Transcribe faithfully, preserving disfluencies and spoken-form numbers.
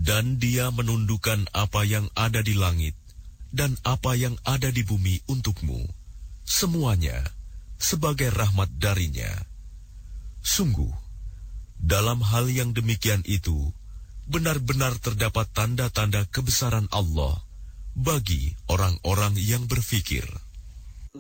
Dan Dia menundukkan apa yang ada di langit dan apa yang ada di bumi untukmu, semuanya sebagai rahmat darinya. Sungguh, dalam hal yang demikian itu, benar-benar terdapat tanda-tanda kebesaran Allah bagi orang-orang yang berfikir.